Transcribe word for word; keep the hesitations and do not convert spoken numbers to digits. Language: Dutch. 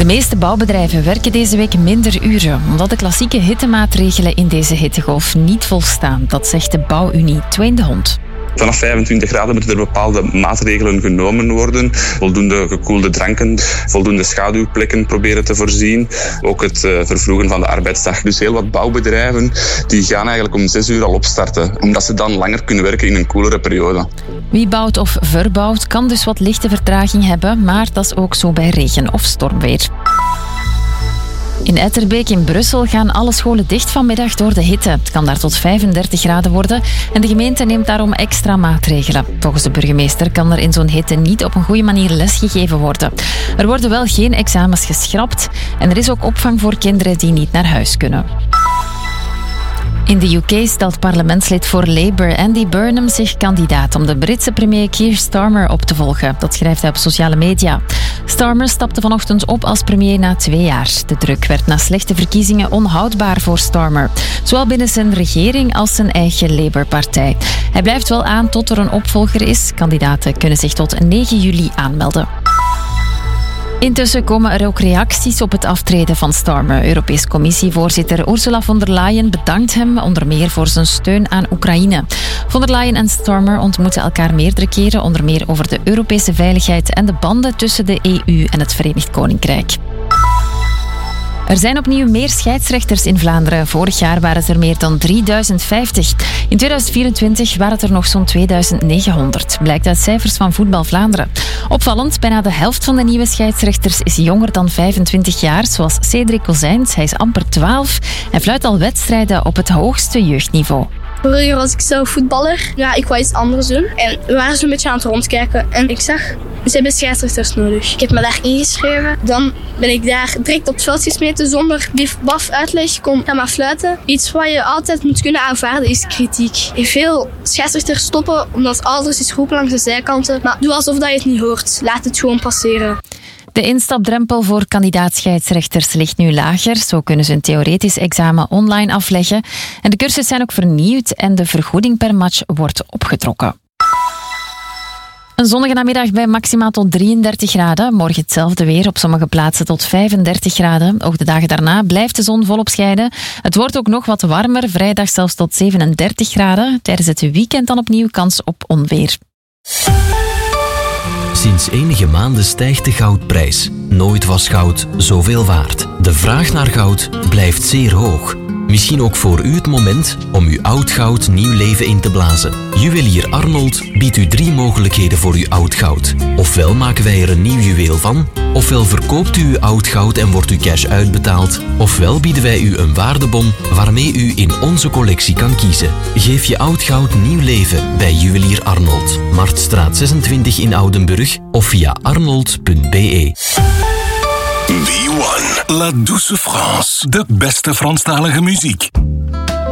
meeste bouwbedrijven werken deze week minder uren, omdat de klassieke hittemaatregelen in deze hittegolf niet volstaan. Dat zegt de Bouwunie Twee in de Hond. Vanaf vijfentwintig graden moeten er bepaalde maatregelen genomen worden. Voldoende gekoelde dranken, voldoende schaduwplekken proberen te voorzien. Ook het uh, vervroegen van de arbeidsdag. Dus heel wat bouwbedrijven die gaan eigenlijk om zes uur al opstarten, omdat ze dan langer kunnen werken in een koelere periode. Wie bouwt of verbouwt kan dus wat lichte vertraging hebben, maar dat is ook zo bij regen of stormweer. In Etterbeek in Brussel gaan alle scholen dicht vanmiddag door de hitte. Het kan daar tot vijfendertig graden worden en de gemeente neemt daarom extra maatregelen. Volgens de burgemeester kan er in zo'n hitte niet op een goede manier lesgegeven worden. Er worden wel geen examens geschrapt en er is ook opvang voor kinderen die niet naar huis kunnen. In de U K stelt parlementslid voor Labour Andy Burnham zich kandidaat om de Britse premier Keir Starmer op te volgen. Dat schrijft hij op sociale media. Starmer stapte vanochtend op als premier na twee jaar. De druk werd na slechte verkiezingen onhoudbaar voor Starmer. Zowel binnen zijn regering als zijn eigen Labour-partij. Hij blijft wel aan tot er een opvolger is. Kandidaten kunnen zich tot negen juli aanmelden. Intussen komen er ook reacties op het aftreden van Starmer. Europese Commissievoorzitter Ursula von der Leyen bedankt hem onder meer voor zijn steun aan Oekraïne. Von der Leyen en Starmer ontmoeten elkaar meerdere keren, onder meer over de Europese veiligheid en de banden tussen de E U en het Verenigd Koninkrijk. Er zijn opnieuw meer scheidsrechters in Vlaanderen. Vorig jaar waren het er meer dan drieduizend vijftig. In tweeduizend vierentwintig waren het er nog zo'n tweeduizend negenhonderd. Blijkt uit cijfers van Voetbal Vlaanderen. Opvallend, bijna de helft van de nieuwe scheidsrechters is jonger dan vijfentwintig jaar, zoals Cedric Kozijns. Hij is amper twaalf en fluit al wedstrijden op het hoogste jeugdniveau. Vroeger was ik zelf voetballer. Ja, ik wou iets anders doen. En we waren zo'n beetje aan het rondkijken. En ik zag, ze hebben scheidsrechters nodig. Ik heb me daar ingeschreven. Dan ben ik daar direct op het veld gesmeten zonder bif, baf, uitleg. Kom, ga maar fluiten. Iets wat je altijd moet kunnen aanvaarden is kritiek. Veel scheidsrechters stoppen omdat alles is roepen langs de zijkanten. Maar doe alsof dat je het niet hoort. Laat het gewoon passeren. De instapdrempel voor kandidaat-scheidsrechters ligt nu lager. Zo kunnen ze een theoretisch examen online afleggen. En de cursussen zijn ook vernieuwd en de vergoeding per match wordt opgetrokken. Een zonnige namiddag bij maximaal tot drieëndertig graden. Morgen hetzelfde weer, op sommige plaatsen tot vijfendertig graden. Ook de dagen daarna blijft de zon volop schijnen. Het wordt ook nog wat warmer, vrijdag zelfs tot zevenendertig graden. Tijdens het weekend dan opnieuw kans op onweer. Sinds enige maanden stijgt de goudprijs. Nooit was goud zoveel waard. De vraag naar goud blijft zeer hoog. Misschien ook voor u het moment om uw oud goud nieuw leven in te blazen. Juwelier Arnold biedt u drie mogelijkheden voor uw oud goud. Ofwel maken wij er een nieuw juweel van, ofwel verkoopt u uw oud goud en wordt uw cash uitbetaald, ofwel bieden wij u een waardebon waarmee u in onze collectie kan kiezen. Geef je oud goud nieuw leven bij Juwelier Arnold. Marktstraat zesentwintig in Oudenburg of via arnold punt b e. B one, La Douce France, de beste Franstalige muziek.